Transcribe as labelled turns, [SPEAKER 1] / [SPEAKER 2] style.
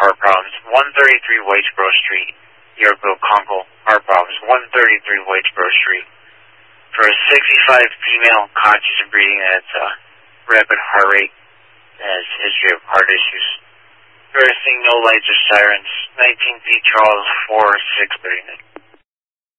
[SPEAKER 1] heart problems. 133 Whitesboro Street, Yorkville, Conkle. Heart problems. 133 Whitesboro Street. For a 65 female, conscious and breathing, that's rapid heart rate, has history of heart issues. First thing, no lights or sirens. 19 feet, Charles 4, 639.